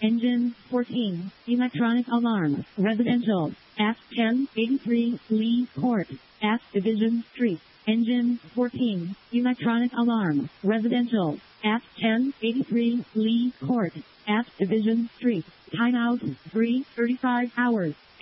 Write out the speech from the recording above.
Engine 14. Electronic alarm. Residential. F 1083 Lee Court. F Division Street. Engine 14. Electronic alarm. Residential. F 1083 Lee Court. F Division Street. Timeout 3:35 hours.